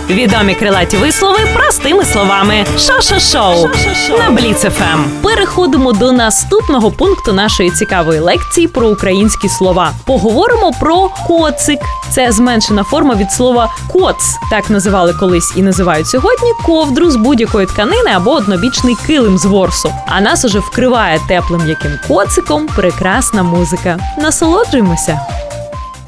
Відомі крилаті вислови простими словами. Шо-шо-шоу на Бліц ФМ. Переходимо до наступного пункту нашої цікавої лекції про українські слова. Поговоримо про коцик. Це зменшена форма від слова коц. Так називали колись і називають сьогодні ковдру з будь-якої тканини або однобічний килим з ворсу. А нас уже вкриває теплим яким коциком прекрасна музика. Насолоджуємося!